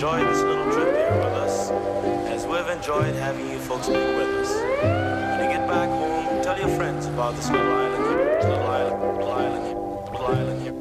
enjoyed this little trip here with us, as we've enjoyed having you folks be with us. When you get back home, tell your friends about this little island here, little island here.